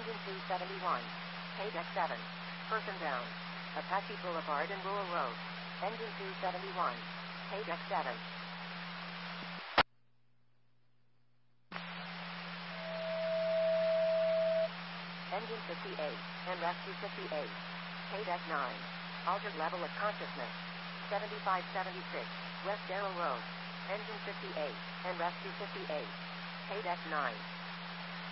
Engine 271. Deck 7. Person down. Apache Boulevard and Rural Road. Engine 271. Deck 7. Engine 58. And Rescue 58. Deck 9. Altered level of consciousness. 7576. West Darrow Road. Engine 58. And Rescue 58. Deck 9.